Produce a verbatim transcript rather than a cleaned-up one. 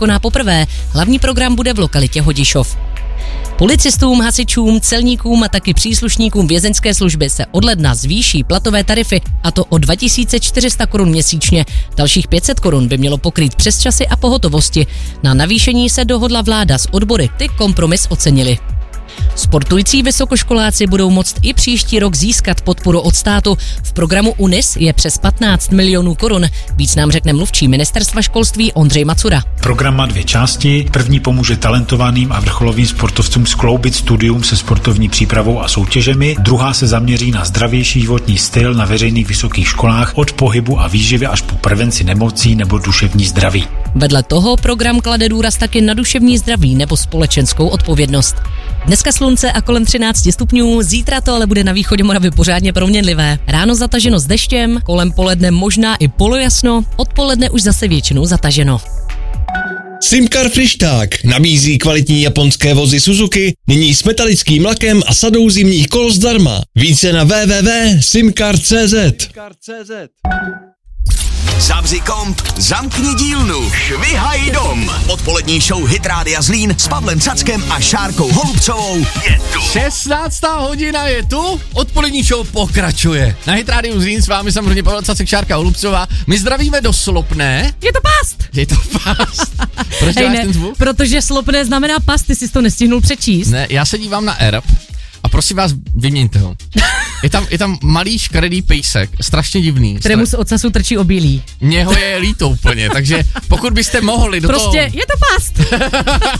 koná poprvé. Hlavní program bude v lokalitě Hodišov. Policistům, hasičům, celníkům a taky příslušníkům vězeňské služby se od ledna zvýší platové tarify, a to o dva tisíce čtyři sta korun měsíčně. Dalších pět set korun by mělo pokrýt přesčasy a pohotovosti. Na navýšení se dohodla vláda s odbory, ty kompromis ocenili. Sportující vysokoškoláci budou moct i příští rok získat podporu od státu. V programu U N I S je přes patnáct milionů korun. Víc nám řekne mluvčí ministerstva školství Ondřej Macura. Program má dvě části. První pomůže talentovaným a vrcholovým sportovcům skloubit studium se sportovní přípravou a soutěžemi. Druhá se zaměří na zdravější životní styl na veřejných vysokých školách od pohybu a výživy až po prevenci nemocí nebo duševní zdraví. Vedle toho program klade důraz taky na duševní zdraví nebo společenskou odpovědnost. Dneska slunce a kolem třináct stupňů, zítra to ale bude na východě Moravy pořádně proměnlivé. Ráno zataženo s deštěm, kolem poledne možná i polojasno, odpoledne už zase většinou zataženo. Simcar Frišták nabízí kvalitní japonské vozy Suzuki, nyní s metalickým lakem a sadou zimních kol zdarma. Více na w w w tečka simcar tečka c z. Zavři komp, zamkni dílnu, švihaj dom. Odpolední show Hit Rádia Zlín s Pavlem Cackem a Šárkou Holubcovou je tu. šestnáctá hodina je tu, odpolední show pokračuje. Na Hit Rádiu Zlín s vámi samozřejmě Pavel Cacek, Šárka Holubcová. My zdravíme do Slopné. Je to past! Je to past. Proč Hej, děláš ne, ten zvuk? Protože Slopné znamená past, ty jsi to nestihnul přečíst. Ne, já se dívám na erb a prosím vás, vyměňte ho. Je tam, je tam malý škaredý pejsek, strašně divný. Kterému z ocasu trčí obilí. Mně ho je líto úplně, takže pokud byste mohli do prostě toho... je to past.